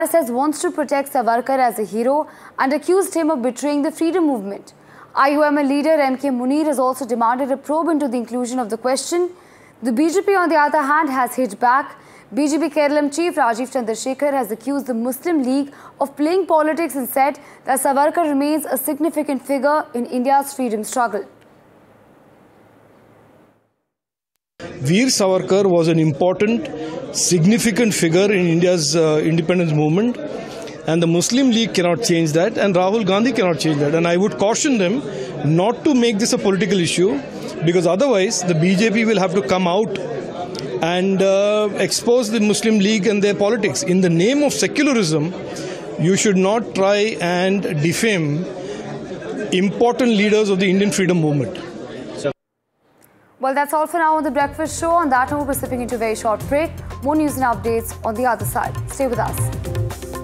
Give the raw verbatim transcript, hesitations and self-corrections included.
says wants to protect Savarkar as a hero and accused him of betraying the freedom movement. I U M L leader M K Munir has also demanded a probe into the inclusion of the question. The B J P, on the other hand, has hit back. B J P Kerala chief Rajiv Chandrasekhar has accused the Muslim League of playing politics and said that Savarkar remains a significant figure in India's freedom struggle. Veer Savarkar was an important, significant figure in India's uh, independence movement, and the Muslim League cannot change that, and Rahul Gandhi cannot change that. And I would caution them not to make this a political issue, because otherwise the B J P will have to come out and uh, expose the Muslim League and their politics. In the name of secularism, you should not try and defame important leaders of the Indian freedom movement. Well, that's all for now on The Breakfast Show. On that note, we're slipping into a very short break. More news and updates on the other side. Stay with us.